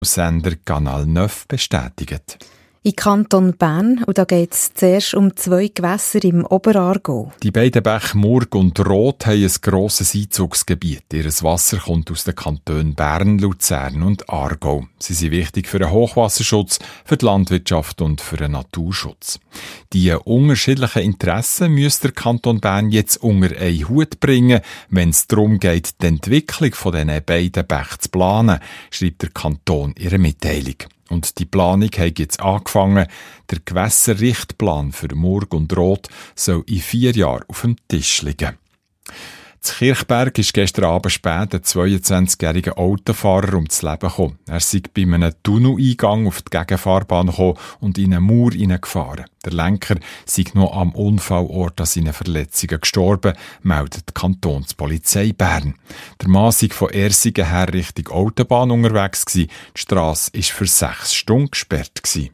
Sender Canal 9 bestätigt. Im Kanton Bern, und da geht es zuerst um 2 Gewässer im Oberaargau. Die beiden Bäche Murg und Rot haben ein grosses Einzugsgebiet. Ihr Wasser kommt aus den Kantonen Bern, Luzern und Aargau. Sie sind wichtig für den Hochwasserschutz, für die Landwirtschaft und für den Naturschutz. Die unterschiedlichen Interessen müsste der Kanton Bern jetzt unter einen Hut bringen, wenn es darum geht, die Entwicklung von diesen beiden Bächen zu planen, schreibt der Kanton in ihrer Mitteilung. Und die Planung hat jetzt angefangen. Der Gewässerrichtplan für Murg und Rot soll in 4 Jahren auf dem Tisch liegen. In Kirchberg ist gestern Abend spät ein 22-jähriger Autofahrer ums Leben gekommen. Er sei bei einem Tunneleingang auf die Gegenfahrbahn gekommen und in eine Mauer hineingefahren. Der Lenker sei noch am Unfallort an seinen Verletzungen gestorben, meldet die Kantonspolizei Bern. Der Mann sei von Ersingen her Richtung Autobahn unterwegs gewesen. Die Strasse war für 6 Stunden gesperrt gewesen.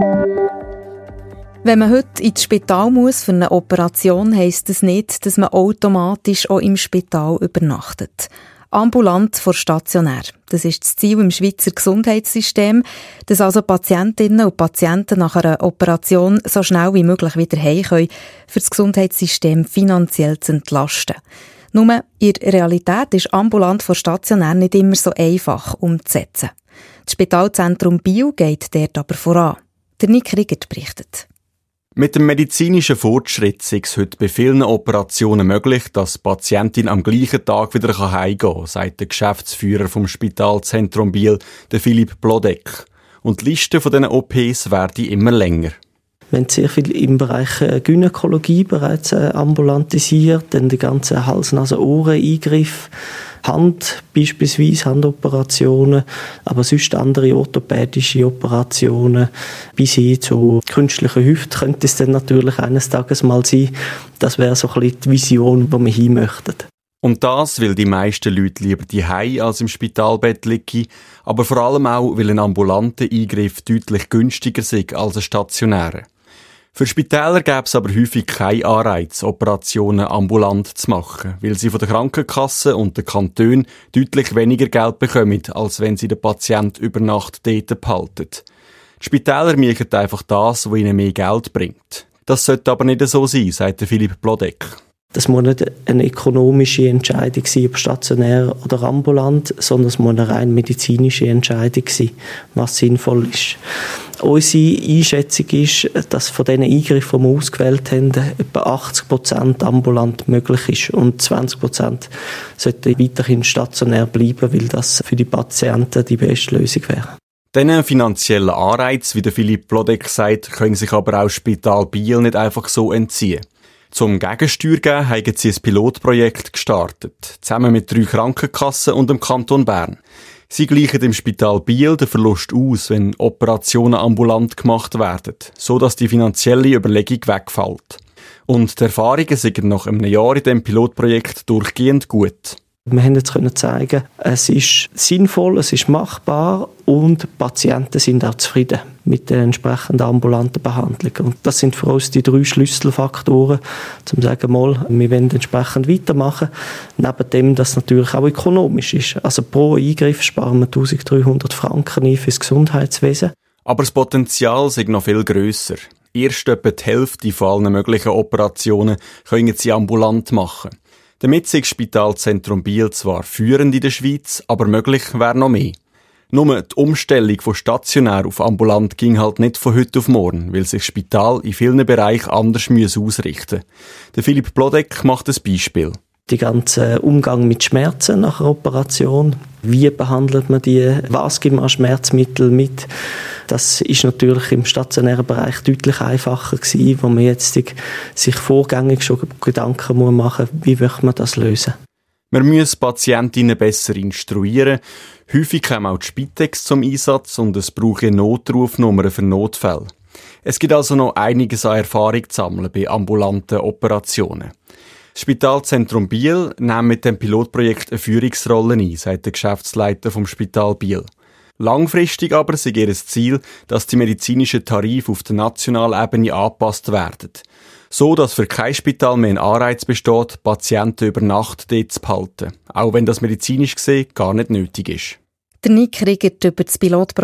Wenn man heute ins Spital muss für eine Operation, heisst das nicht, dass man automatisch auch im Spital übernachtet. Ambulant vor stationär. Das ist das Ziel im Schweizer Gesundheitssystem, dass also Patientinnen und Patienten nach einer Operation so schnell wie möglich wieder heim können, für das Gesundheitssystem finanziell zu entlasten. Nur in der Realität ist ambulant vor stationär nicht immer so einfach umzusetzen. Das Spitalzentrum Biel geht dort aber voran. Der Nick Riegert berichtet. Mit dem medizinischen Fortschritt ist es heute bei vielen Operationen möglich, dass die Patientin am gleichen Tag wieder heimgehen kann, sagt der Geschäftsführer vom Spitalzentrum Biel, der Philipp Blodeck. Und die Liste von diesen OPs werden immer länger. Wir haben sehr viel im Bereich Gynäkologie bereits ambulantisiert, dann die ganzen Hals-Nasen-Ohren-Eingriff, Hand beispielsweise, Handoperationen, aber sonst andere orthopädische Operationen, bis hin zu künstlichen Hüften könnte es dann natürlich eines Tages mal sein. Das wäre so ein bisschen die Vision, wo wir hin möchten. Und das, weil die meisten Leute lieber daheim als im Spitalbett liegen, aber vor allem auch, weil ein ambulanter Eingriff deutlich günstiger ist als ein stationärer. Für Spitäler gäbe es aber häufig keinen Anreiz, Operationen ambulant zu machen, weil sie von der Krankenkasse und den Kantonen deutlich weniger Geld bekommen, als wenn sie den Patienten über Nacht dort behalten. Die Spitäler mieten einfach das, was ihnen mehr Geld bringt. Das sollte aber nicht so sein, sagt Philipp Blodeck. Das muss nicht eine ökonomische Entscheidung sein, ob stationär oder ambulant, sondern es muss eine rein medizinische Entscheidung sein, was sinnvoll ist. Unsere Einschätzung ist, dass von diesen Eingriffen, die wir ausgewählt haben, etwa 80% ambulant möglich ist und 20% sollten weiterhin stationär bleiben, weil das für die Patienten die beste Lösung wäre. Diesen finanziellen Anreiz, wie der Philipp Blodeck sagt, können sich aber auch Spital Biel nicht einfach so entziehen. Zum Gegensteuer geben, haben sie ein Pilotprojekt gestartet, zusammen mit 3 Krankenkassen und dem Kanton Bern. Sie gleichen im Spital Biel den Verlust aus, wenn Operationen ambulant gemacht werden, so dass die finanzielle Überlegung wegfällt. Und die Erfahrungen sind nach einem Jahr in diesem Pilotprojekt durchgehend gut. Wir haben jetzt zeigen, es ist sinnvoll, es ist machbar und die Patienten sind auch zufrieden mit der entsprechenden ambulanten Behandlung. Und das sind für uns die 3 Schlüsselfaktoren, um zu sagen, mal, wir wollen entsprechend weitermachen. Neben dem, dass es natürlich auch ökonomisch ist. Also pro Eingriff sparen wir 1300 Franken ein für das Gesundheitswesen. Aber das Potenzial ist noch viel grösser. Erst etwa die Hälfte von allen möglichen Operationen können sie ambulant machen. Damit ist das Spitalzentrum Biel zwar führend in der Schweiz, aber möglich wäre noch mehr. Nur die Umstellung von stationär auf ambulant ging halt nicht von heute auf morgen, weil sich das Spital in vielen Bereichen anders ausrichten muss. Der Philipp Blodeck macht ein Beispiel. Die ganze Umgang mit Schmerzen nach einer Operation. Wie behandelt man die? Was gibt man an Schmerzmittel mit? Das ist natürlich im stationären Bereich deutlich einfacher gewesen, wo man jetzt sich vorgängig schon Gedanken machen muss, wie möchte man das lösen. Man muss Patientinnen besser instruieren. Häufig kommen auch die Spitex zum Einsatz und es braucht Notrufnummern für Notfälle. Es gibt also noch einiges an Erfahrung zu sammeln bei ambulanten Operationen. Das Spitalzentrum Biel nimmt mit dem Pilotprojekt eine Führungsrolle ein, sagt der Geschäftsleiter vom Spital Biel. Langfristig aber sei ihr Ziel, dass die medizinischen Tarife auf der nationalen Ebene angepasst werden. So, dass für kein Spital mehr ein Anreiz besteht, Patienten über Nacht dort zu behalten. Auch wenn das medizinisch gesehen gar nicht nötig ist. Der Nick Riegert über das Pilotprojekt